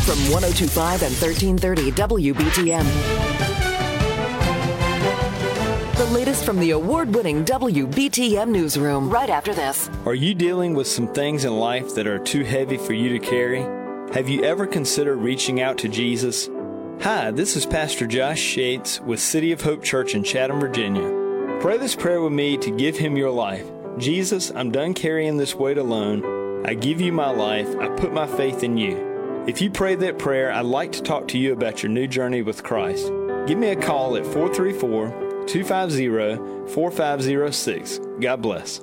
from 102.5 and 1330 WBTM. The latest from the award-winning WBTM newsroom right after this. Are you dealing with some things in life that are too heavy for you to carry? Have you ever considered reaching out to Jesus? Hi, this is Pastor Josh Shates with City of Hope Church in Chatham, Virginia. Pray this prayer with me to give Him your life. Jesus, I'm done carrying this weight alone. I give you my life. I put my faith in you. If you prayed that prayer, I'd like to talk to you about your new journey with Christ. Give me a call at 434-250-4506. God bless.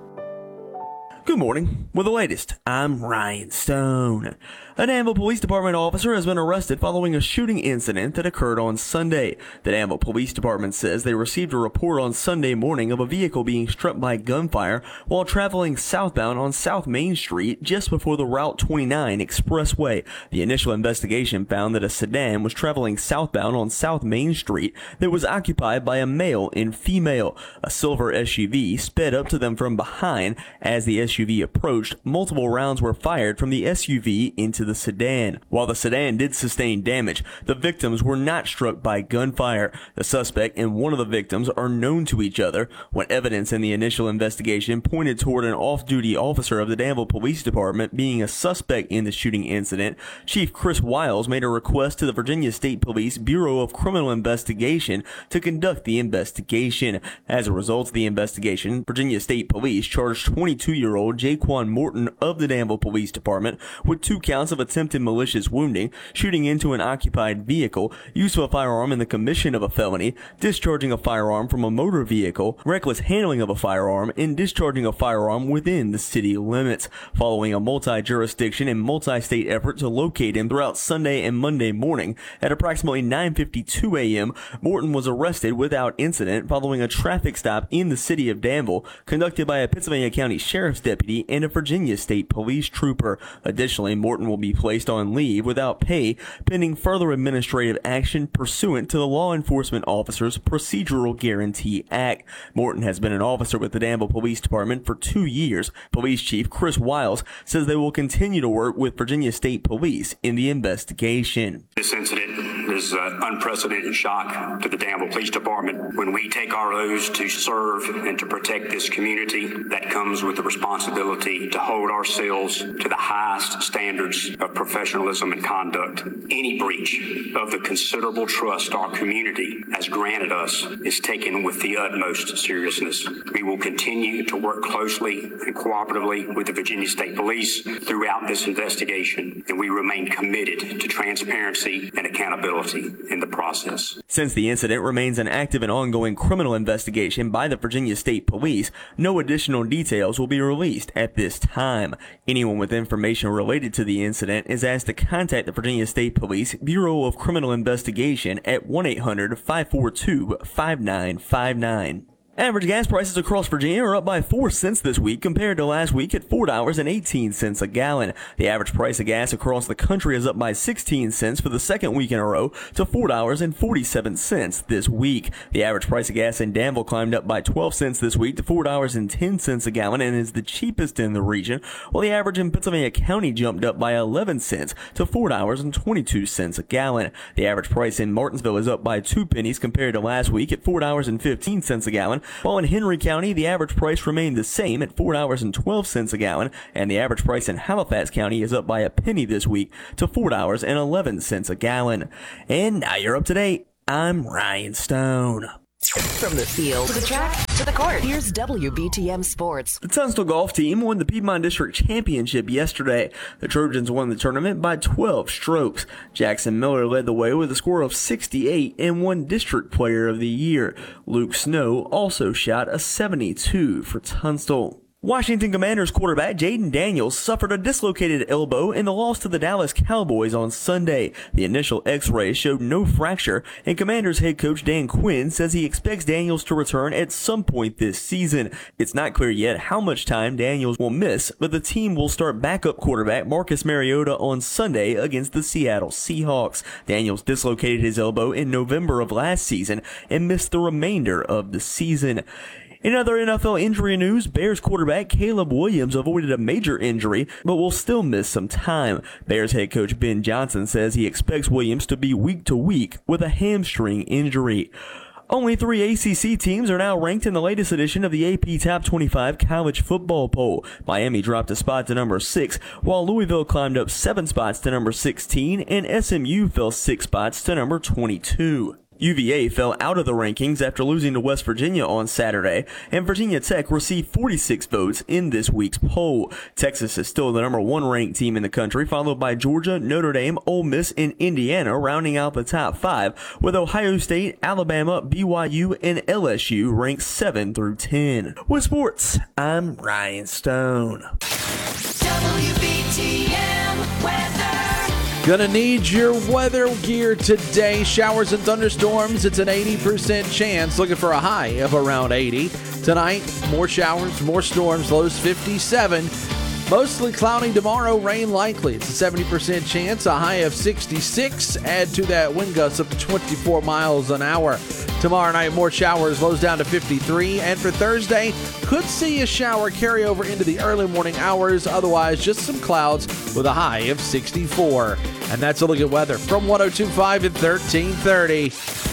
Good morning. With the latest, I'm Ryan Stone. A Danville Police Department officer has been arrested following a shooting incident that occurred on Sunday. The Danville Police Department says they received a report on Sunday morning of a vehicle being struck by gunfire while traveling southbound on South Main Street just before the Route 29 expressway. The initial investigation found that a sedan was traveling southbound on South Main Street that was occupied by a male and female. A silver SUV sped up to them from behind. As the SUV approached, multiple rounds were fired from the SUV into the sedan. While the sedan did sustain damage, the victims were not struck by gunfire. The suspect and one of the victims are known to each other. When evidence in the initial investigation pointed toward an off-duty officer of the Danville Police Department being a suspect in the shooting incident, Chief Chris Wiles made a request to the Virginia State Police Bureau of Criminal Investigation to conduct the investigation. As a result of the investigation, Virginia State Police charged 22-year-old Jaquan Morton of the Danville Police Department with 2 counts of attempted malicious wounding, shooting into an occupied vehicle, use of a firearm in the commission of a felony, discharging a firearm from a motor vehicle, reckless handling of a firearm, and discharging a firearm within the city limits. Following a multi-jurisdiction and multi-state effort to locate him throughout Sunday and Monday morning, at approximately 9:52 a.m., Morton was arrested without incident following a traffic stop in the city of Danville conducted by a Pennsylvania County Sheriff's deputy and a Virginia State Police trooper. Additionally, Morton will be placed on leave without pay pending further administrative action pursuant to the Law Enforcement Officers Procedural Guarantee Act. Morton has been an officer with the Danville Police Department for 2 years. Police Chief Chris Wiles says they will continue to work with Virginia State Police in the investigation. This incident is an unprecedented shock to the Danville Police Department. When we take our oaths to serve and to protect this community, that comes with the responsibility to hold ourselves to the highest standards of professionalism and conduct. Any breach of the considerable trust our community has granted us is taken with the utmost seriousness. We will continue to work closely and cooperatively with the Virginia State Police throughout this investigation, and we remain committed to transparency and accountability in the process. Since the incident remains an active and ongoing criminal investigation by the Virginia State Police, no additional details will be released at this time. Anyone with information related to the incident is asked to contact the Virginia State Police Bureau of Criminal Investigation at 1-800-542-5959. Average gas prices across Virginia are up by 4 cents this week compared to last week at $4.18 a gallon. The average price of gas across the country is up by 16 cents for the second week in a row to $4.47 this week. The average price of gas in Danville climbed up by 12 cents this week to $4.10 a gallon and is the cheapest in the region, while the average in Pennsylvania County jumped up by 11 cents to $4.22 a gallon. The average price in Martinsville is up by 2 pennies compared to last week at $4.15 a gallon, while in Henry County, the average price remained the same at $4.12 a gallon, and the average price in Halifax County is up by a penny this week to $4.11 a gallon. And now you're up to date. I'm Ryan Stone. From the field to the track to the court, here's WBTM Sports. The Tunstall golf team won the Piedmont District Championship yesterday. The Trojans won the tournament by 12 strokes. Jackson Miller led the way with a score of 68 and won District Player of the Year. Luke Snow also shot a 72 for Tunstall. Washington Commanders quarterback Jaden Daniels suffered a dislocated elbow in the loss to the Dallas Cowboys on Sunday. The initial x-ray showed no fracture, and Commanders head coach Dan Quinn says he expects Daniels to return at some point this season. It's not clear yet how much time Daniels will miss, but the team will start backup quarterback Marcus Mariota on Sunday against the Seattle Seahawks. Daniels dislocated his elbow in November of last season and missed the remainder of the season. In other NFL injury news, Bears quarterback Caleb Williams avoided a major injury, but will still miss some time. Bears head coach Ben Johnson says he expects Williams to be week to week with a hamstring injury. Only 3 ACC teams are now ranked in the latest edition of the AP Top 25 College Football Poll. Miami dropped a spot to number 6, while Louisville climbed up 7 spots to number 16, and SMU fell 6 spots to number 22. UVA fell out of the rankings after losing to West Virginia on Saturday, and Virginia Tech received 46 votes in this week's poll. Texas is still the number 1 ranked team in the country, followed by Georgia, Notre Dame, Ole Miss, and Indiana rounding out the top 5, with Ohio State, Alabama, BYU, and LSU ranked 7 through 10. With sports, I'm Ryan Stone. WBTM weather. Gonna need your weather gear today. Showers and thunderstorms. It's an 80% chance. Looking for a high of around 80. Tonight, more showers, more storms. Lows 57. Mostly cloudy tomorrow. Rain likely. It's a 70% chance. A high of 66. Add to that wind gusts up to 24 miles an hour. Tomorrow night, more showers. Lows down to 53. And for Thursday, could see a shower carry over into the early morning hours. Otherwise, just some clouds with a high of 64. And that's a look at weather from 102.5 at 1330.